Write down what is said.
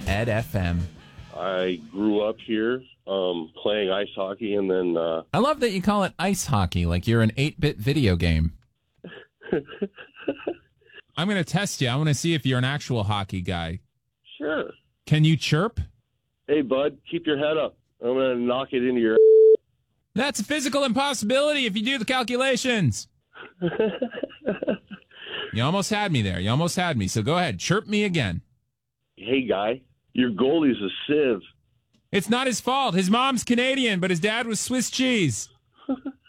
Ed FM. I grew up here playing ice hockey, and then... I love that you call it ice hockey, like you're an 8-bit video game. I'm going to test you. I want to see if you're an actual hockey guy. Sure. Can you chirp? Hey, bud, keep your head up. I'm going to knock it into your... That's a physical impossibility if you do the calculations. You almost had me there. You almost had me. So go ahead. Chirp me again. Hey, guy, your goalie's a sieve. It's not his fault. His mom's Canadian, but his dad was Swiss cheese.